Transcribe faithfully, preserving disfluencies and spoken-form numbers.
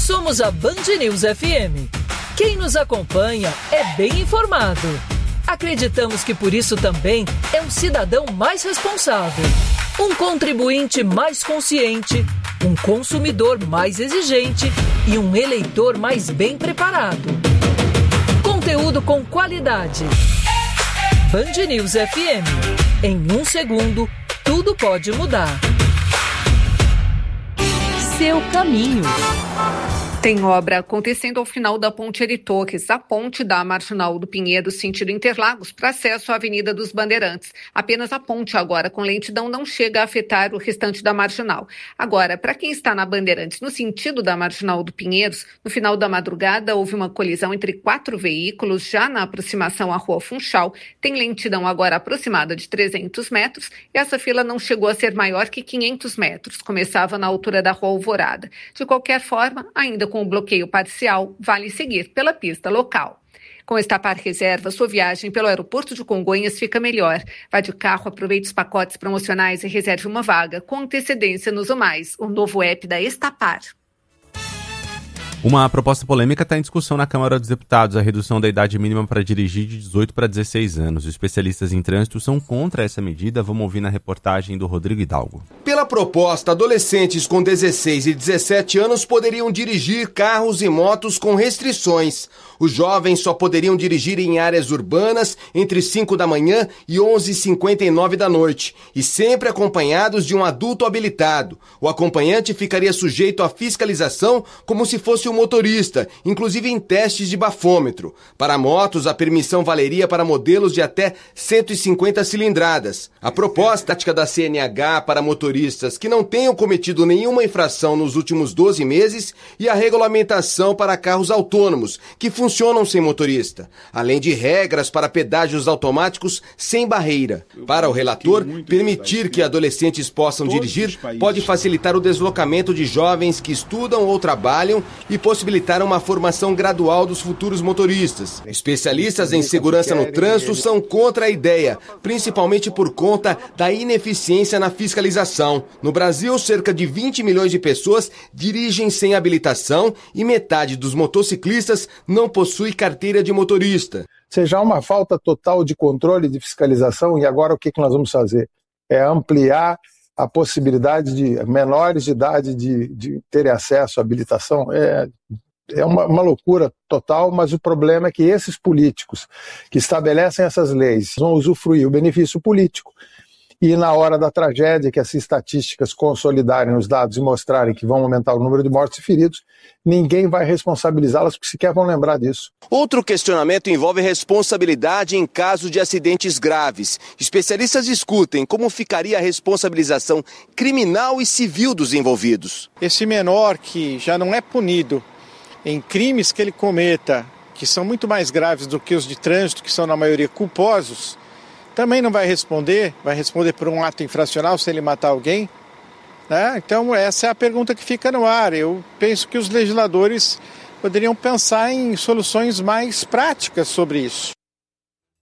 Somos a Band News F M. Quem nos acompanha é bem informado. Acreditamos que por isso também é um cidadão mais responsável, um contribuinte mais consciente, um consumidor mais exigente e um eleitor mais bem preparado. Conteúdo com qualidade. Band News F M. Em um segundo, tudo pode mudar. Seu caminho. Tem obra acontecendo ao final da Ponte Eri Torres, a ponte da Marginal do Pinheiro, sentido Interlagos, para acesso à Avenida dos Bandeirantes. Apenas a ponte agora com lentidão não chega a afetar o restante da Marginal. Agora, para quem está na Bandeirantes, no sentido da Marginal do Pinheiros, no final da madrugada houve uma colisão entre quatro veículos, já na aproximação à Rua Funchal. Tem lentidão agora aproximada de trezentos metros e essa fila não chegou a ser maior que quinhentos metros. Começava na altura da Rua Alvorada. De qualquer forma, ainda com o bloqueio parcial, vale seguir pela pista local. Com Estapar Reserva, sua viagem pelo aeroporto de Congonhas fica melhor. Vá de carro, aproveite os pacotes promocionais e reserve uma vaga com antecedência no Zumais, o novo app da Estapar. Uma proposta polêmica está em discussão na Câmara dos Deputados, a redução da idade mínima para dirigir de dezoito para dezesseis anos. Os especialistas em trânsito são contra essa medida. Vamos ouvir na reportagem do Rodrigo Hidalgo. Pela proposta, adolescentes com dezesseis e dezessete anos poderiam dirigir carros e motos com restrições. Os jovens só poderiam dirigir em áreas urbanas entre cinco da manhã e onze e cinquenta e nove da noite, e sempre acompanhados de um adulto habilitado. O acompanhante ficaria sujeito à fiscalização como se fosse um motorista, inclusive em testes de bafômetro. Para motos, a permissão valeria para modelos de até cento e cinquenta cilindradas. A proposta tática da C N H para motoristas que não tenham cometido nenhuma infração nos últimos doze meses e a regulamentação para carros autônomos, que funcionam sem motorista, além de regras para pedágios automáticos sem barreira. Para o relator, permitir que adolescentes possam dirigir pode facilitar o deslocamento de jovens que estudam ou trabalham e possibilitar uma formação gradual dos futuros motoristas. Especialistas em segurança no trânsito são contra a ideia, principalmente por conta da ineficiência na fiscalização. No Brasil, cerca de vinte milhões de pessoas dirigem sem habilitação e metade dos motociclistas não possui carteira de motorista. Seja uma falta total de controle de fiscalização, e agora o que nós vamos fazer? É ampliar a possibilidade de menores de idade de, de terem acesso à habilitação. É, é uma, uma loucura total, mas o problema é que esses políticos que estabelecem essas leis vão usufruir o benefício político. E na hora da tragédia, que as estatísticas consolidarem os dados e mostrarem que vão aumentar o número de mortos e feridos, ninguém vai responsabilizá-las, porque sequer vão lembrar disso. Outro questionamento envolve responsabilidade em caso de acidentes graves. Especialistas discutem como ficaria a responsabilização criminal e civil dos envolvidos. Esse menor que já não é punido em crimes que ele cometa, que são muito mais graves do que os de trânsito, que são na maioria culposos, também não vai responder, vai responder por um ato infracional se ele matar alguém, né? Então essa é a pergunta que fica no ar. Eu penso que os legisladores poderiam pensar em soluções mais práticas sobre isso.